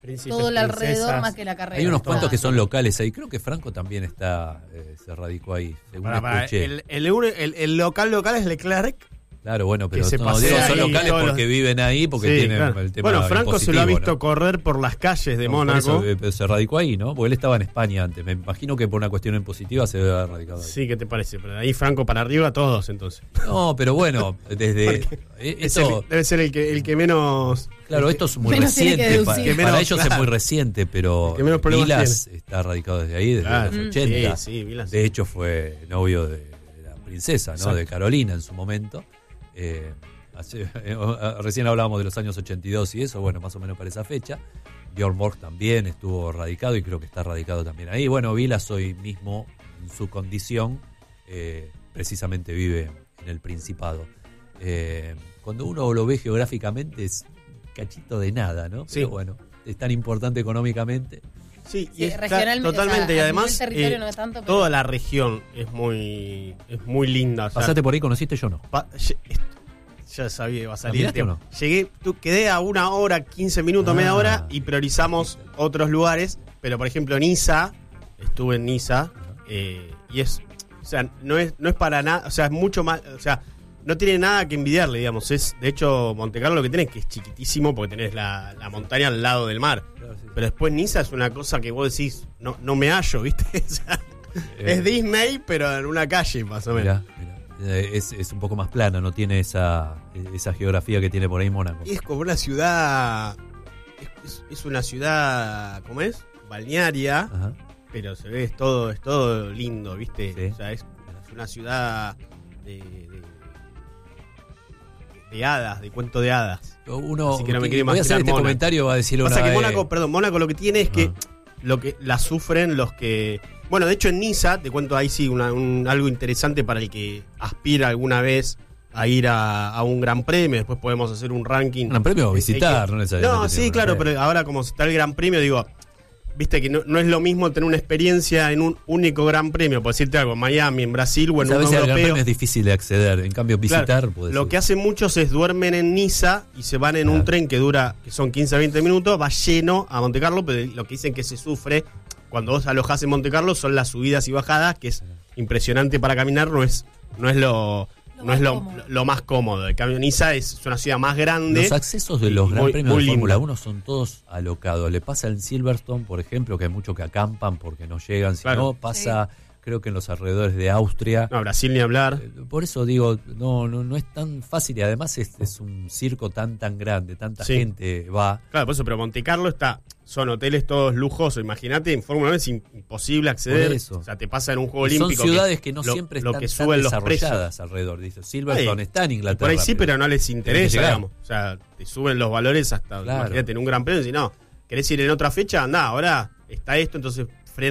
Príncipes, todo el alrededor princesas. más que la carrera. Hay unos cuantos que son Claro. locales ahí. Creo que Franco también se radicó ahí, según escuché. El local es Leclerc. Claro, bueno, pero se no, pasea digo, son ahí locales todos porque los- viven ahí, porque Sí, tienen claro. el tema Bueno, Franco se lo ha impositivo, visto ¿no? correr por las calles de No, por Mónaco. eso, pero se radicó ahí, ¿no? Porque él estaba en España antes. Me imagino que por una cuestión impositiva se debe haber radicado ahí. Sí, ¿qué te parece? Pero de ahí Franco para arriba, todos entonces. No, pero bueno, desde... esto, Debe ser el que menos... claro, esto es muy Menos tiene que reciente. deducir. Que Para menos, ellos claro. es muy reciente, pero Que menos problemas Vilas está radicado desde ahí, desde Claro. los 80. Sí, Vilas. De hecho, fue novio de la princesa, ¿no? Exacto. De Carolina en su momento. Recién hablábamos de los años 82 y eso, bueno, más o menos para esa fecha. Björn Borg también estuvo radicado y creo que está radicado también ahí. Bueno, Vilas hoy mismo, en su condición, precisamente vive en el Principado. Cuando uno lo ve geográficamente es cachito de nada, ¿no? Sí. Pero bueno, es tan importante económicamente. Sí, Sí, y está regionalmente, totalmente. o sea, y a además, nivel territorio no es tanto, pero- toda la región es muy linda. O sea, Pasaste por ahí, conociste, yo no. Ya sabía que iba a salir el ¿Caminaste o tema. no? Llegué, quedé a 1 hora, 15 minutos, media hora y priorizamos otros lugares. Pero por ejemplo, Niza, estuve en Niza y es, o sea, no es para nada, o sea, es mucho más, o sea, no tiene nada que envidiarle, digamos. Es, de hecho, Montecarlo lo que tiene es que es chiquitísimo porque tenés la montaña al lado del mar. Pero después Niza es una cosa que vos decís, no me hallo, ¿viste? O sea, es Disney, pero en una calle, más o menos. Mirá. Es un poco más plana, no tiene esa geografía que tiene por ahí Mónaco. Y es como una ciudad. Es una ciudad. ¿Cómo es? Balnearia. Ajá. Pero se ve, es todo lindo, ¿viste? Sí. O sea, es una ciudad de hadas, de cuento de hadas. Uno, Así que no me quiere voy a hacer imaginar este Mónaco. comentario, va a decirlo Pasa una que vez. Mónaco lo que tiene es que lo que la sufren los que. Bueno, de hecho en Niza, te cuento ahí sí algo interesante para el que aspira alguna vez a ir a un gran premio. Después podemos hacer un ranking. Un gran premio o visitar, no necesariamente. No, sí, claro, pero ahora como está el gran premio, digo, viste que no es lo mismo tener una experiencia en un único gran premio, por decirte algo, en Miami, en Brasil o en a un veces el gran europeo. premio es difícil de acceder, en cambio visitar Claro, puede lo ser. que hacen muchos es duermen en Niza y se van en un tren que son 15 a 20 minutos, va lleno a Montecarlo, pero lo que dicen que se sufre cuando vos alojás en Montecarlo son las subidas y bajadas, que es impresionante para caminar, no es lo más cómodo. En cambio, Niza es una ciudad más grande. Los accesos de los y Gran muy- Premios muy de Fórmula lindo. 1 son todos alocados. Le pasa en Silverstone, por ejemplo, que hay muchos que acampan porque no llegan. Si Claro. no, pasa, creo que en los alrededores de Austria. No, Brasil ni hablar. Por eso digo, no es tan fácil y además es un circo tan grande, tanta Sí. gente va. Claro, por eso, pero Montecarlo son hoteles todos lujosos. Imagínate, en Fórmula 1 es imposible acceder. Por eso. O sea, te pasa en un juego Y son olímpico. ciudades que no lo- siempre lo están que tan suben los precios. desarrolladas alrededor. Dice, Silverstone Ay, está en Inglaterra. Por ahí sí, pero no les tiene que interesa, llegar. digamos. O sea, te suben los valores hasta, Claro. imagínate, en un gran premio. Si no, querés ir en otra fecha, andá, ahora está esto, entonces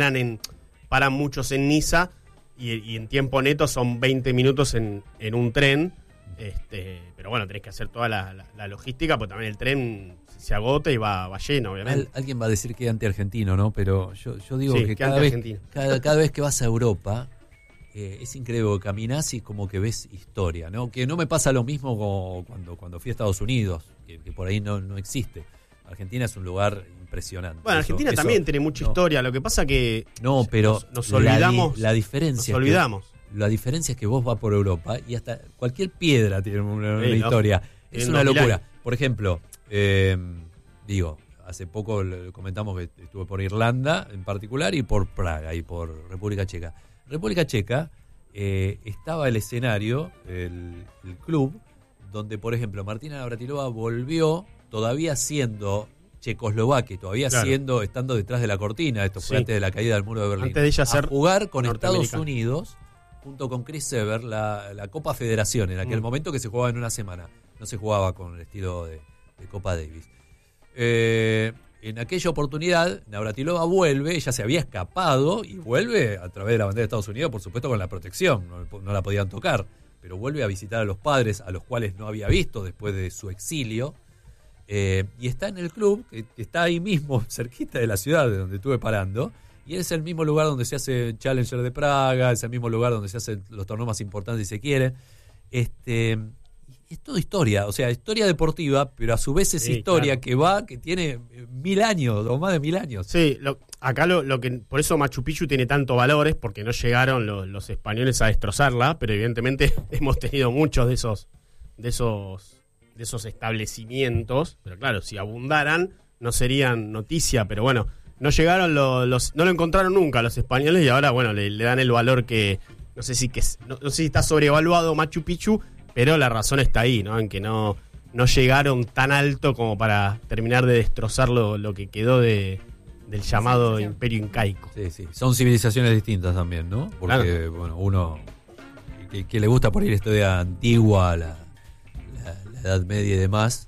paran muchos en Niza y en tiempo neto son 20 minutos en un tren. Pero bueno, tenés que hacer toda la logística, porque también el tren se agota y va lleno, obviamente. Alguien va a decir que es anti-argentino, ¿no? Pero yo digo Sí, que que cada vez, anti-argentino. cada vez que vas a Europa es increíble, caminás y como que ves historia, ¿no? Que no me pasa lo mismo cuando fui a Estados Unidos, que por ahí no existe. Argentina es un lugar impresionante. Bueno, Argentina también tiene mucha historia, lo que pasa que No, pero nos olvidamos. la diferencia Nos olvidamos. la diferencia es que vos vas por Europa y hasta cualquier piedra tiene una historia. Es en una 2000 locura. años. Por ejemplo, hace poco comentamos que estuve por Irlanda en particular y por Praga y por República Checa. República Checa estaba el escenario, el club, donde, por ejemplo, Martina Navratilova volvió todavía siendo checoslovaquia, estando detrás de la cortina, esto fue antes de la caída del muro de Berlín, Antes de ella ser a jugar con Estados norteamericana. Unidos junto con Chris Sever la Copa Federación, en aquel momento que se jugaba en una semana, no se jugaba con el estilo de Copa Davis. En aquella oportunidad, Navratilova vuelve, ella se había escapado y vuelve a través de la bandera de Estados Unidos, por supuesto con la protección, no la podían tocar, pero vuelve a visitar a los padres, a los cuales no había visto después de su exilio, y está en el club, que está ahí mismo, cerquita de la ciudad de donde estuve parando, y es el mismo lugar donde se hace Challenger de Praga, es el mismo lugar donde se hacen los torneos más importantes si se quiere. Y es todo historia, o sea, historia deportiva, pero a su vez es historia que tiene 1000 años o más de 1000 años. Sí, acá lo que por eso Machu Picchu tiene tanto valor es porque no llegaron los españoles a destrozarla, pero evidentemente hemos tenido muchos de esos establecimientos, pero claro, si abundaran no serían noticia, pero bueno, no llegaron no lo encontraron nunca los españoles y ahora bueno le dan el valor que no sé si está sobrevaluado Machu Picchu, pero la razón está ahí, ¿no? En que no llegaron tan alto como para terminar de destrozar lo que quedó del llamado imperio incaico. Sí. Son civilizaciones distintas también, ¿no? Porque, bueno, uno que le gusta por ahí la historia antigua, la Edad Media y demás,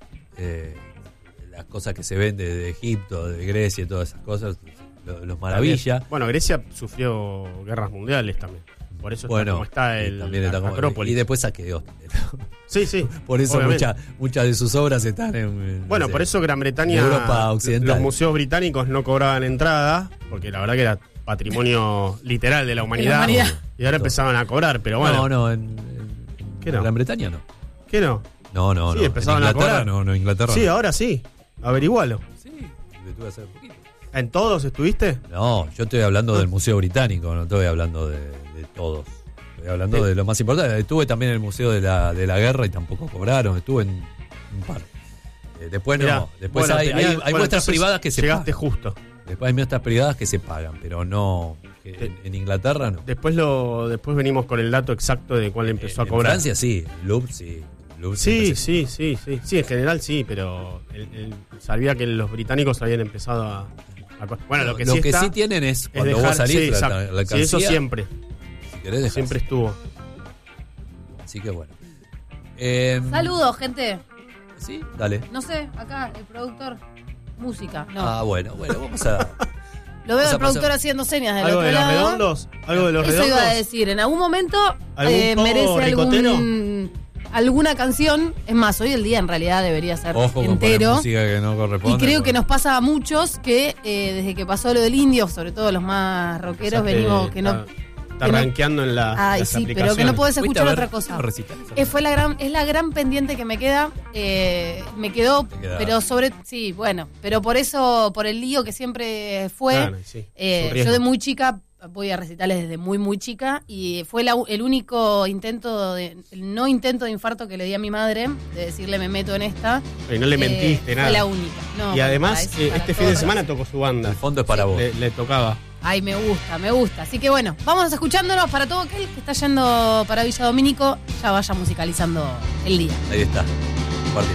las cosas que se ven de Egipto, de Grecia y todas esas cosas, los maravilla. También. Bueno, Grecia sufrió guerras mundiales también. Por eso está como está la Acrópolis. Y después saqueó también. Sí. Por eso muchas de sus obras están en bueno, por eso Gran Bretaña, Europa occidental. Los museos británicos no cobraban entrada, porque la verdad que era patrimonio literal de la humanidad. Y ahora empezaban a cobrar, pero bueno. No, en Gran Bretaña no. ¿Qué no? No. Sí, empezaban a cobrar. No, Inglaterra. Sí, ahora sí. Averigualo. Sí, le tuve que hacer poquito. ¿En todos estuviste? No, yo estoy hablando del Museo Británico, no estoy hablando de todos. Estoy hablando de lo más importante. Estuve también en el Museo de la Guerra y tampoco cobraron. Estuve en un par. Después Mirá, no. Después hay muestras privadas que se pagan. Llegaste justo. Después hay muestras privadas que se pagan, pero no. En Inglaterra no. Después venimos con el dato exacto de cuál empezó a cobrar. En Francia sí. Louvre sí. Sí, en general sí, pero sabía que los británicos habían empezado a bueno, lo que sí tienen es cuando vos salís la alcancía. Sí, eso siempre. Si querés, siempre estuvo. Así que bueno. Saludos, gente. Sí, dale. No sé, acá el productor, música. No. Ah, bueno, vamos a. Lo veo al productor haciendo señas del ¿Algo otro de los lado. redondos? ¿Algo de los redondos? Eso iba a decir. En algún momento merece alguna canción. Es más, hoy el día en realidad debería ser entero. Música que no corresponde, y creo que nos pasa a muchos que desde que pasó lo del indio, sobre todo los más rockeros, venimos que no. Está rankeando en las aplicaciones. Pero que no podés escuchar otra cosa. Es la gran pendiente que me queda. Me quedó, pero pero por eso, por el lío que siempre fue. Claro, sí, yo de muy chica voy a recitales desde muy muy chica y fue el único el no intento de infarto que le di a mi madre, de decirle me meto en esta. Y no le mentiste nada. Fue la única. No, y además este fin de semana tocó su banda. El fondo es para vos. Le tocaba. Ay, me gusta. Así que bueno, vamos escuchándonos para todo aquel que está yendo para Villa Domínico, ya vaya musicalizando el día. Ahí está.